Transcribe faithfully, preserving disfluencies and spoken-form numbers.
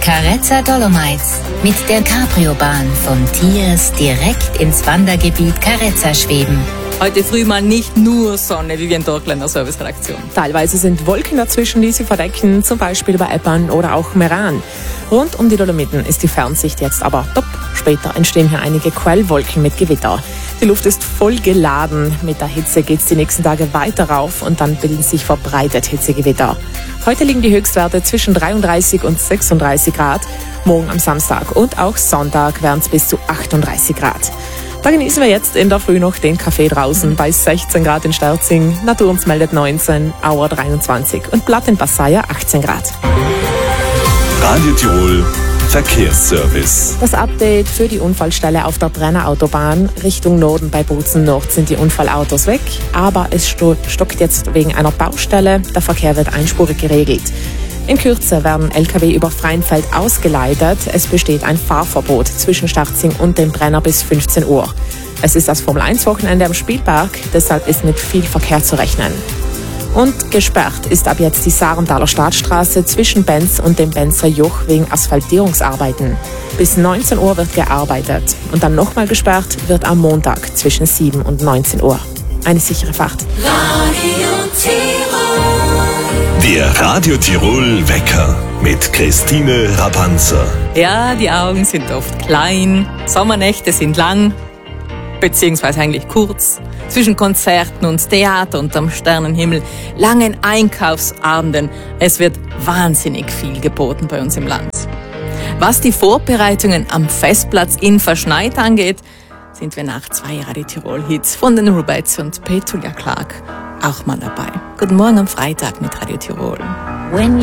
Carezza Dolomites mit der Cabrio-Bahn von Tiers direkt ins Wandergebiet Carezza schweben. Heute früh mal nicht nur Sonne, wie wir in Dorkländer Service-Redaktion. Teilweise sind Wolken dazwischen, die sie verdecken, zum Beispiel bei Eppan oder auch Meran. Rund um die Dolomiten ist die Fernsicht jetzt aber top. Später entstehen hier einige Quellwolken mit Gewitter. Die Luft ist voll geladen. Mit der Hitze geht es die nächsten Tage weiter rauf und dann bilden sich verbreitet Hitzegewitter. Heute liegen die Höchstwerte zwischen dreiunddreißig und sechsunddreißig Grad. Morgen am Samstag und auch Sonntag werden es bis zu achtunddreißig Grad. Da genießen wir jetzt in der Früh noch den Kaffee draußen bei sechzehn Grad in Sterzing, Naturens meldet neunzehn, Auer dreiundzwanzig und Platt in Passaia achtzehn Grad. Radio Tirol Verkehrsservice. Das Update für die Unfallstelle auf der Brenner Autobahn Richtung Norden bei Bozen Nord sind die Unfallautos weg, aber es stockt jetzt wegen einer Baustelle. Der Verkehr wird einspurig geregelt. In Kürze werden L K W über Freienfeld ausgeleitet. Es besteht ein Fahrverbot zwischen Sterzing und dem Brenner bis fünfzehn Uhr. Es ist das Formel eins Wochenende am Spielberg, deshalb ist mit viel Verkehr zu rechnen. Und gesperrt ist ab jetzt die Sarenthaler Staatsstraße zwischen Benz und dem Benzer Joch wegen Asphaltierungsarbeiten. Bis neunzehn Uhr wird gearbeitet und dann nochmal gesperrt wird am Montag zwischen sieben und neunzehn Uhr. Eine sichere Fahrt. Radio Tirol. Der Radio Tirol Wecker mit Christine Rapanzer. Ja, die Augen sind oft klein, Sommernächte sind lang, beziehungsweise eigentlich kurz. Zwischen Konzerten und Theater unterm Sternenhimmel, langen Einkaufsabenden. Es wird wahnsinnig viel geboten bei uns im Land. Was die Vorbereitungen am Festplatz in Verschneit angeht, sind wir nach zwei Radio Tirol-Hits von den Rubettes und Petula Clark auch mal dabei. Guten Morgen am Freitag mit Radio Tirol. When